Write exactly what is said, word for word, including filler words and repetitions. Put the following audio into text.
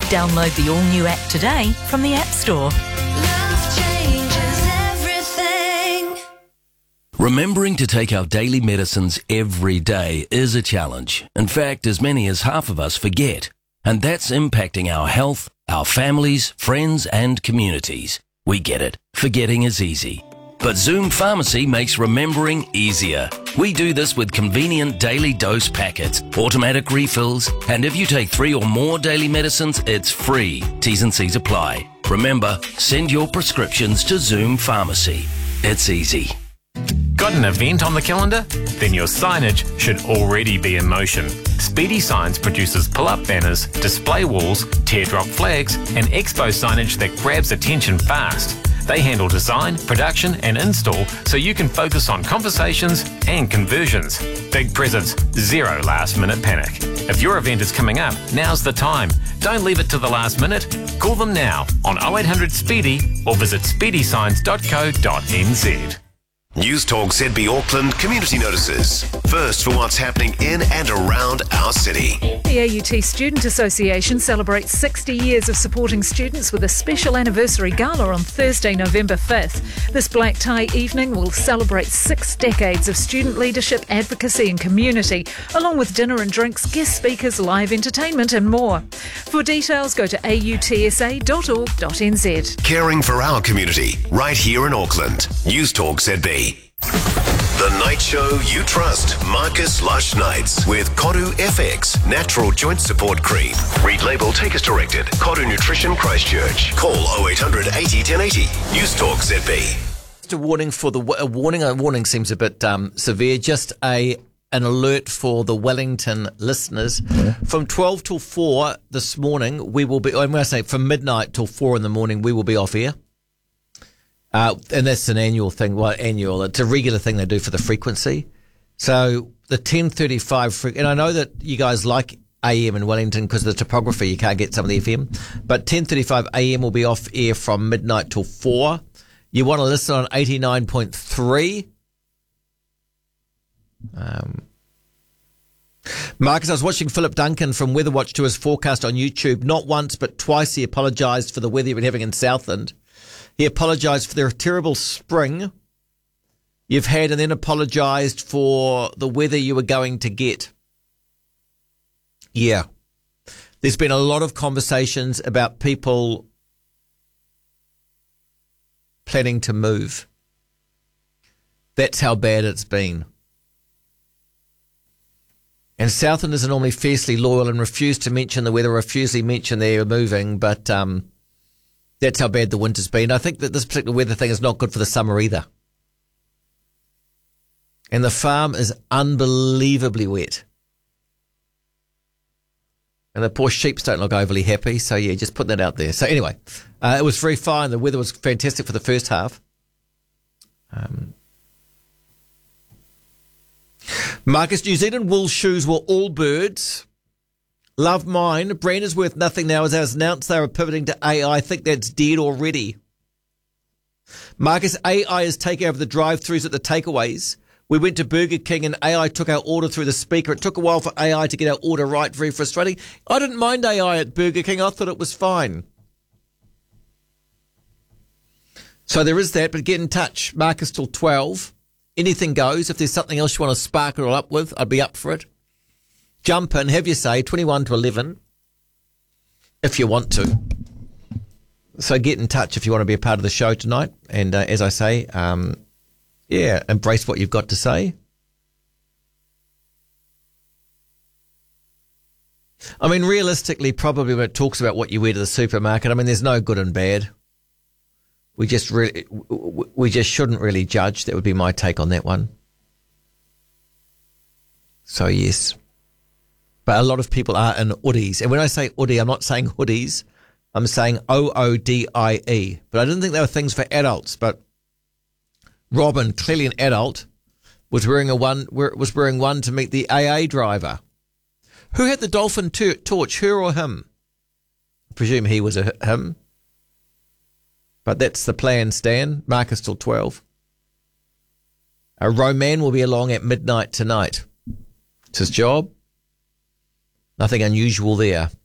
Download the all-new app today from the App Store. Love changes everything. Remembering to take our daily medicines every day is a challenge. In fact, as many as half of us forget. And that's impacting our health, our families, friends and communities. We get it. Forgetting is easy. But Zoom Pharmacy makes remembering easier. We do this with convenient daily dose packets, automatic refills, and if you take three or more daily medicines, it's free. T's and C's apply. Remember, send your prescriptions to Zoom Pharmacy. It's easy. Got an event on the calendar? Then your signage should already be in motion. Speedy Signs produces pull-up banners, display walls, teardrop flags, and expo signage that grabs attention fast. They handle design, production, and install so you can focus on conversations and conversions. Big presents, zero last-minute panic. If your event is coming up, now's the time. Don't leave it to the last minute. Call them now on oh eight hundred SPEEDY or visit speedy signs dot co dot n z. News Talk Z B Auckland community notices. First for what's happening in and around our city. The A U T Student Association celebrates sixty years of supporting students with a special anniversary gala on Thursday, November fifth. This black tie evening will celebrate six decades of student leadership, advocacy and community, along with dinner and drinks, guest speakers, live entertainment and more. For details, go to a u t s a dot org dot n z. Caring for our community, right here in Auckland. News Talk Z B. The night show you trust. Marcus Lush Nights with Koru F X Natural Joint Support Cream. Read label, take as directed. Koru Nutrition Christchurch. Call oh eight hundred eighty ten eighty. News Talk Z B. Just a warning for the a warning. A warning seems a bit um, severe. Just a an alert for the Wellington listeners. Yeah. From twelve till four this morning, we will be. I'm going to say from midnight till four in the morning, we will be off air. Uh, and that's an annual thing. Well, annual. It's a regular thing they do for the frequency. So the ten thirty-five, fre- and I know that you guys like A M in Wellington because of the topography. You can't get some of the F M. But ten thirty-five A M will be off air from midnight till four. You want to listen on eighty-nine point three. Um, Marcus, I was watching Philip Duncan from Weatherwatch to his forecast on YouTube. Not once, but twice he apologised for the weather you've been having in Southland. He apologised for the terrible spring you've had and then apologised for the weather you were going to get. Yeah. There's been a lot of conversations about people planning to move. That's how bad it's been. And Southlanders are normally fiercely loyal and refuse to mention the weather, refuse to mention they're moving, but um, that's how bad the winter's been. I think that this particular weather thing is not good for the summer either. And the farm is unbelievably wet. And the poor sheep don't look overly happy, so yeah, just put that out there. So anyway, uh, it was very fine. The weather was fantastic for the first half. Um, Marcus, New Zealand wool shoes were all birds. Love mine. Brand is worth nothing now as I was announced they were pivoting to A I. I think that's dead already. Marcus, A I is taking over the drive-thrus at the takeaways. We went to Burger King and A I took our order through the speaker. It took a while for A I to get our order right. Very frustrating. I didn't mind A I at Burger King. I thought it was fine. So there is that, but get in touch. Marcus till twelve. Anything goes. If there's something else you want to spark it all up with, I'd be up for it. Jump in, have your say, twenty-one to eleven, if you want to. So get in touch if you want to be a part of the show tonight. And uh, as I say, um, yeah, embrace what you've got to say. I mean, realistically, probably when it talks about what you wear to the supermarket, I mean, there's no good and bad. We just really, we just shouldn't really judge. That would be my take on that one. So yes, but a lot of people are in hoodies, and when I say hoodie, I'm not saying hoodies. I'm saying O O D I E. But I didn't think they were things for adults. But Robin, clearly an adult, was wearing a one was wearing one to meet the A A driver. Who had the dolphin t- torch, her or him? I presume he was a him. But that's the plan, Stan. Marcus till twelve. A Roman will be along at midnight tonight. It's his job. Nothing unusual there.